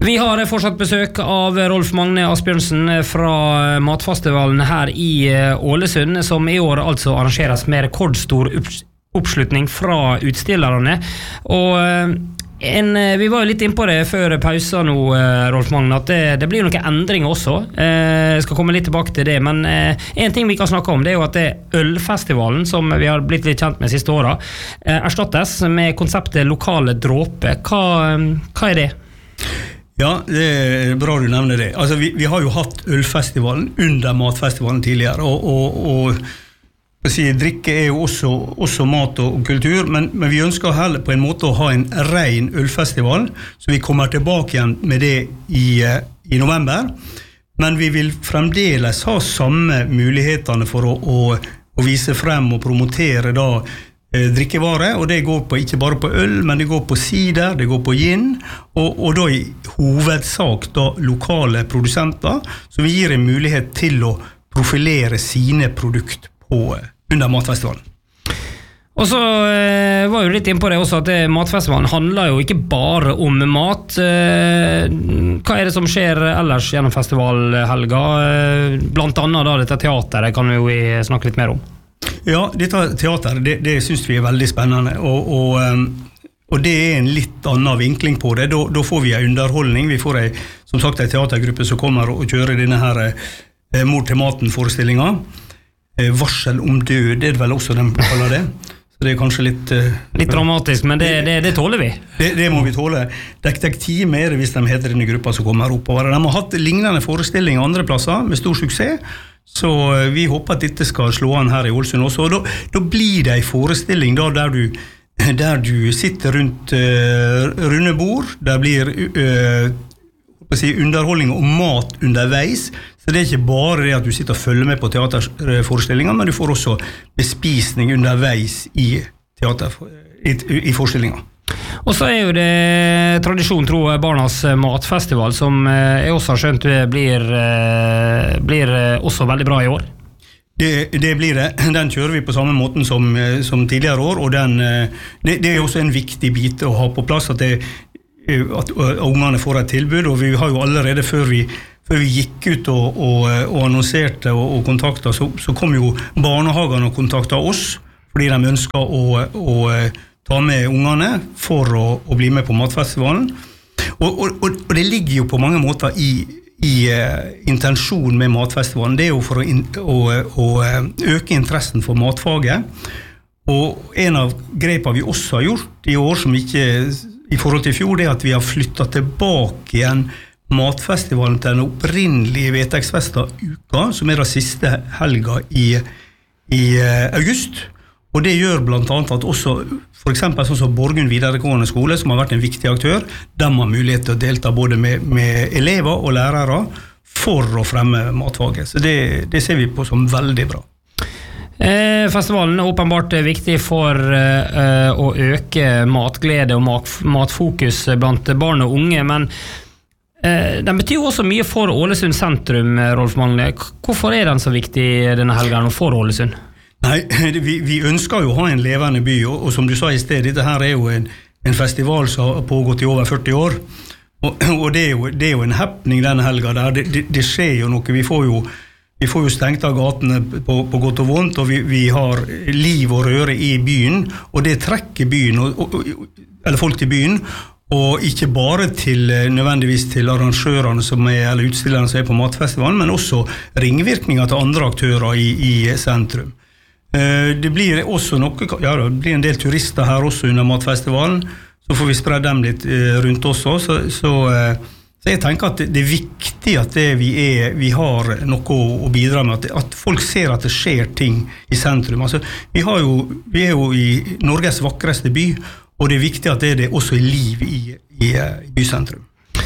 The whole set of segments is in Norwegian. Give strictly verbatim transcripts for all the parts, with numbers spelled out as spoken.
Vi har fortsatt besøk av Rolf Magne Asbjørnsen fra Matfestivalen her i Ålesund, som i år altså arrangeres med rekordstor oppslutning fra utstillerne. Og en, vi var jo litt inn på det før pausen nå, Rolf Magne, at det, det blir noen endringer også. Jeg skal komme litt tilbake til det, men en ting vi kan snakke om, det er jo at det ølfestivalen, som vi har blitt litt kjent med siste året, erstattes med konseptet lokale dråper. Hva, hva er det? Ja, det er bra du nevner det. Altså, vi, vi har jo hatt ølfestivalen under matfestivalen tidligere, og, og, og si, drikke er jo også, også mat og, og kultur, men, men vi ønsker heller på en måte å ha en ren ølfestival, så vi kommer tilbake igjen med det i, i november, men vi vil fremdeles ha samme mulighetene for å, å, å vise frem og promotere da drikkevare, og det går på ikke bare på øl, men det går på sider, det går på gin, og, og da i hovedsak da lokale produsenter, så vi gir en mulighet til å profilere sine produkt på, under matfestivalen. Og så eh, var jo litt inn på det også, at det, matfestivalen handler jo ikke bare om mat. Eh, hva er det som skjer ellers gjennom festivalhelga? Eh, blant annet da dette teateret kan vi jo snakke litt mer om. Ja, dette teater, det, det synes vi er veldig spennende, og, og, og det er en litt annen vinkling på det. Da, da får vi en underholdning, vi får en, som sagt, en teatergruppe som kommer og kjører denne her eh, Mor til maten-forestillingen. Eh, varsel om død, det er vel også de kaller det. Så det er kanskje litt... Eh, litt dramatisk, men det, det, det tåler vi. Det, det må vi tåle. Detektiv er det hvis de heter denne gruppa som kommer oppover. De har hatt lignende forestillinger andre plasser med stor suksess, så vi håper at dette skal slå an her i Ålesund også, og da, da blir det en forestilling da, der, du, der du sitter rundt uh, runde bord, der blir uh, si, underholdning og mat underveis, så det er ikke bare det at du sitter og følger med på teaterforestillinger, men du får også bespisning underveis i, teater, i, i forestillinger. Og så er jo det tradisjon tro Barnas matfestival, som jeg også har skjønt blir, blir også veldig bra i år. Det, det blir det. Den kjører vi på samme måten som, som tidligere år, og den, det, det er også en viktig bit å ha på plass, at, det, at ungene får et tilbud, og vi har jo allerede før vi, før vi gikk ut og, og, og annonserte og, og kontaktet, så, så kom jo barnehagene og kontaktet oss, fordi de ønsker å, å ta med ungene for å, å bli med på matfestivalen. Og, og, og det ligger jo på mange måter i, i uh, intensjonen med matfestivalen. Det er jo for å, in, å, å øke interessen for matfaget. Og en av grepene vi også har gjort i år, som ikke i forhold til i fjor, det er at vi har flyttet tilbake igjen matfestivalen til den opprinnelige Veteksfesta-uka, som er den siste helga i, i uh, august. Og det gjør blant annet at også, for eksempel sånn som Borgund videregående skole, som har vært en viktig aktør, de har mulighet til å delta både med, med elever og lærere for å fremme matfaget. Så det, det ser vi på som veldig bra. Eh, festivalen er åpenbart viktig for eh, å øke matglede og mat, matfokus blant barn og unge, men eh, den betyr jo også mye for Ålesund sentrum, Rolf Magne. Hvorfor er den så viktig denne helgen for Ålesund? Nei, vi, vi ønsker jo å ha en levende by, og, og som du sa i sted, dette her er jo en, en festival som har pågått i over førti år, og, og det, er jo, det er jo en happening denne helga der, det, det, det skjer jo noe, vi får jo, vi får jo stengt av gatene på, på godt og vondt, og vi, vi har liv og røre i byen, og det trekker byen, og, og, eller folk til byen, og ikke bare til, nødvendigvis til arrangørene som er, eller utstillerne som er på matfestivalen, men også ringvirkninger til andre aktører i, i sentrum. Det blir også noe, ja, det blir en del turister her også under matfestivalen, så får vi spredde dem litt rundt oss også, så, så, så jeg tenker at det er viktig at det vi, er, vi har noe å bidra med, at, at folk ser at det skjer ting i sentrum. Altså, vi, har jo, vi er jo i Norges vakreste by, og det er viktig at det er det også i liv i, i, i bysentrum.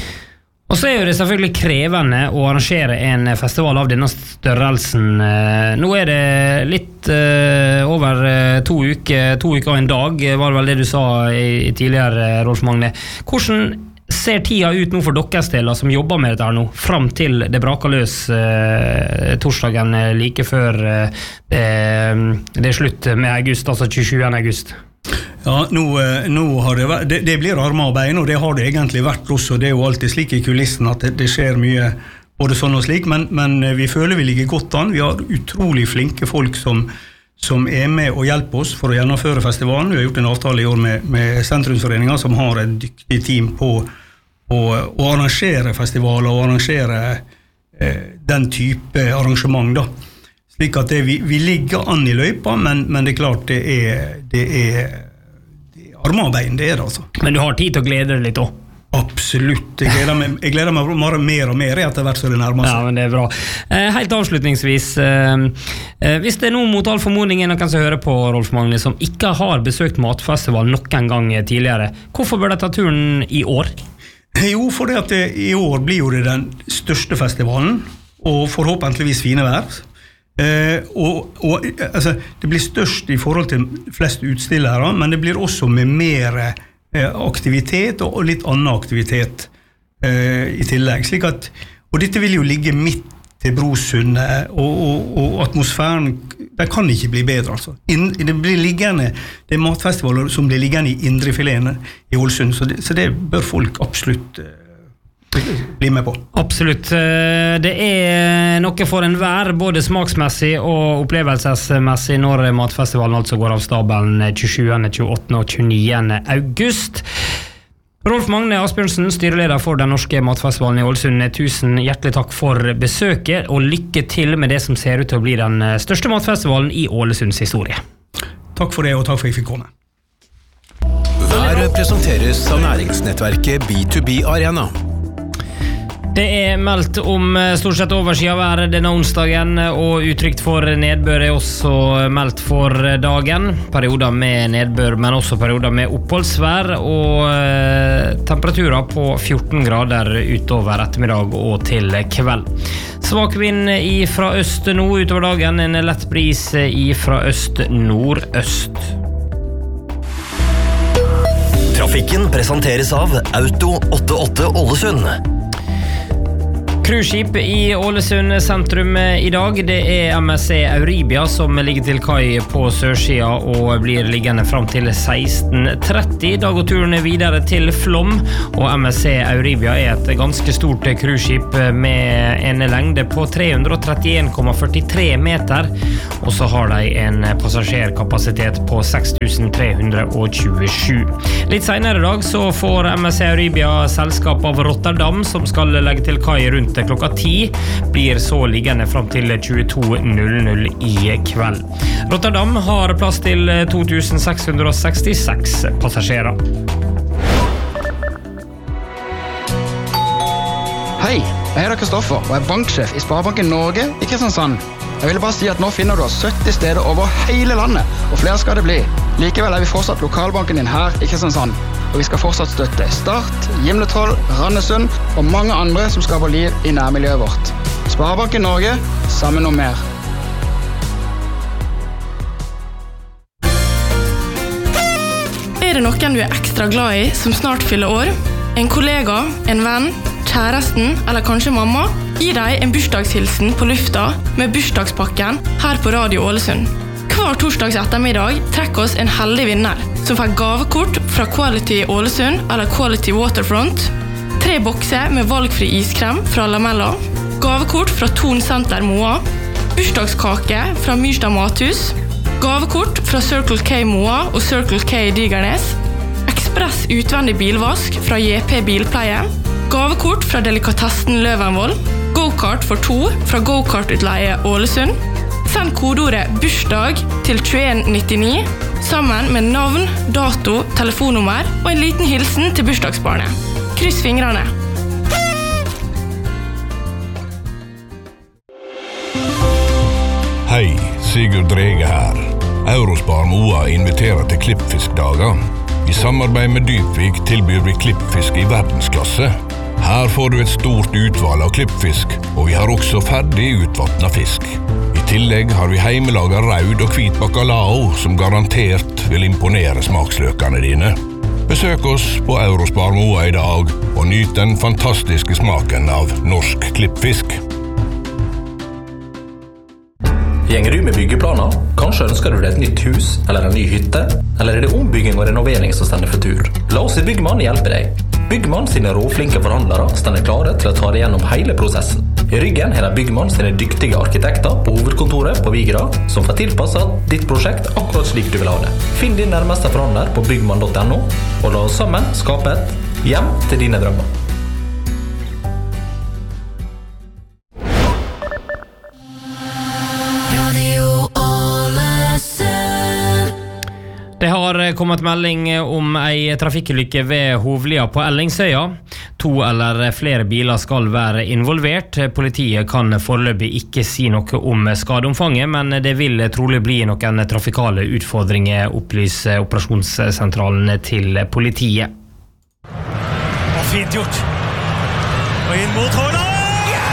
Og så er jo det selvfølgelig krevende å arrangere en festival av denne størrelsen. Nå er det litt uh, over to uker, to uker og en dag, var det vel det du sa i, i tidligere, Rolf Magne. Hvordan ser tida ut nå for deres deler som jobber med dette her nå, frem til det braker løs uh, torsdagen like før uh, det, det er slutt med august, altså tjuesjuende august? Ja, nå, nå har det, vært, det, det blir arme og bein, og det har det egentlig vært også. Det er jo alltid slik i kulissen at det, det skjer mye både sånn og slik, men, men vi føler vi ligger godt an. Vi har utrolig flinke folk som, som er med og hjelper oss for å gjennomføre festivalen. Vi har gjort en avtale i år med, med Sentrumsforeningen, som har et dyktig team på å, å arrangere festivaler og arrangere eh, den type arrangement da. Slik at det, vi, vi ligger an i løypa, men, men det er klart det er, det er armarbeid, det er det altså. Men du har tid til å glede deg litt også? Absolutt. Jeg gleder meg, jeg gleder meg mer og mer etter hvert så det nærmer seg. Ja, men det er bra. Eh, helt avslutningsvis, eh, eh, hvis det er noen mot all formodning noen som hører på Rolf Magne som ikke har besøkt matfestival noen gang tidligere, hvorfor bør de ta turen i år? Jo, for det at det, i år blir jo det den største festivalen, og forhåpentligvis fine vær. Eh, og, og altså, det blir størst i forhold til flest utstillere, men det blir også med mer eh, aktivitet og, og litt annen aktivitet eh, i tillegg. Slik at, og dette vil jo ligge midt til Brosundet, og, og, og atmosfæren, det kan ikke bli bedre altså. In, det blir liggende, det er matfestivaler som blir liggende i indrefilene i Ålesund, så det, så det bør folk absolutt eh, bli med på. Absolutt. Det er noe for en vær, både smaksmessig og opplevelsesmessig, når matfestivalen altså går av stabelen tjuesjuende, tjueåttende og tjueniende august. Rolf Magne Asbjørnsen, styreleder for den norske matfestivalen i Ålesund, tusen hjertelig takk for besøket, og lykke til med det som ser ut til å bli den største matfestivalen i Ålesunds historie. Takk for det, og takk for at jeg fikk komme. Vær presenteres av næringsnettverket B to B Arena. Det er meldt om stort sett overskyet vær denne onsdagen, og utrygt for nedbør er også meldt for dagen. Perioder med nedbør, men også perioder med oppholdsvær, og temperaturer på fjorten grader utover ettermiddag og til kveld. Svak vind fra øst nå utover dagen, en lett bris fra øst-nordøst. Trafikken presenteres av Auto åttiåtte Ålesund. Cruiseskip i Ålesund sentrum i dag, det er M S C Euribia som ligger til kai på sørsida og blir liggende frem til seksten tretti. Dag og turen videre til Flåm, og M S C Euribia er et ganske stort cruiseskip med en lengde på tre hundre trettien komma førtitre meter, og så har de en passasjerkapasitet på seks tusen tre hundre tjuesju. Litt senere i dag så får M S C Euribia selskap av Rotterdam, som skal legge til kai rundt klokka ti, blir så liggende frem til tjueto null null i kveld. Rotterdam har plass til to tusen seks hundre sekstiseks passasjerer. Hei, jeg heter Kristoffer og er banksjef i Sparebanken Norge i Kristiansand. Jeg ville bare si at nå finner du oss sytti steder over hele landet, og flere skal det bli. Likevel er vi fortsatt lokalbanken din her i Kristiansand, og vi skal fortsatt støtte Start, Gimletroll, Randesund og mange andre som skaper liv i nærmiljøet vårt. Sparebanken Norge, sammen om mer. Er det noen du er ekstra glad i som snart fyller år? En kollega, en venn, kjæresten eller kanskje mamma? Gi deg en bursdagshilsen på lufta med bursdagspakken her på Radio Ålesund. Hver torsdags ettermiddag trekker oss en heldig vinner som får gavekort fra Quality Ålesund eller Quality Waterfront, tre bokser med valgfri iskrem fra Lamella, gavekort fra Thon Center Moa, bursdagskake fra Myrstad Mathus, gavekort fra Circle K Moa og Circle K Digernes, ekspress utvendig bilvask fra J P Bilpleie, gavekort fra Delikatessen Løvenvoll, go-kart for to fra Go-kart-utleie Ålesund. Send kodeordet bursdag til tjueen nittini sammen med navn, dato, telefonnummer og en liten hilsen til bursdagsbarnet. Kryss fingrene. Hei, Sigurd Drege her. Eurospar Moa inviterer til klippfiskdager. I samarbeid med Dypvik tilbyr vi klippfisk i verdensklasse. Her får du et stort utvalg av klippfisk, og vi har også ferdig utvattnet fisk. I tillegg har vi heimelaget raud og hvit bacalao, som garantert vil imponere smaksløkene dine. Besøk oss på Eurospar Moa i dag, og nyt den fantastiske smaken av norsk klippfisk. Gjenger du med byggeplaner? Kanskje ønsker du deg et nytt hus eller en ny hytte? Eller er det ombygging og renovering som stender for tur? La oss i Byggmann hjelpe deg. Byggmann sine råflinke forhandlere stender klare til å ta deg gjennom hele prosessen. I ryggen har de Byggmann sine dyktige arkitekter på hovedkontoret på Vigra, som får tilpasset ditt prosjekt akkurat slik du vil ha det. Finn din nærmeste forhandler på byggmann punktum no, og la oss sammen skape et hjem til dine drømmer. Det har kommet melding om ei trafikkulykke ved Hovlia på Ellingsøya. To eller flere biler skal være involvert. Politiet kan foreløpig ikke si noe om skadeomfanget, men det vil trolig bli noen trafikale utfordringer, opplyser operasjonssentralen til politiet. Og fint gjort. Og inn mot Håland!